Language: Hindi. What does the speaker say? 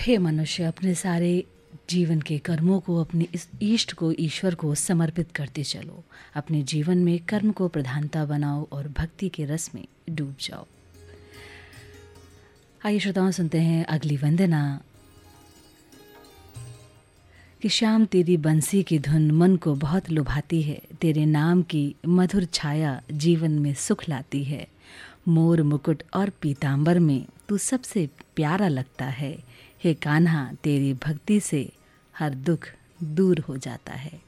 हे मनुष्य, अपने सारे जीवन के कर्मों को, अपने इस इष्ट को, ईश्वर को समर्पित करते चलो। अपने जीवन में कर्म को प्रधानता बनाओ और भक्ति के रस में डूब जाओ। आइए श्रोताओं, सुनते हैं अगली वंदना कि श्याम तेरी बंसी की धुन मन को बहुत लुभाती है, तेरे नाम की मधुर छाया जीवन में सुख लाती है। मोर मुकुट और पीतांबर में तू सबसे प्यारा लगता है। हे कान्हा, तेरी भक्ति से हर दुख दूर हो जाता है।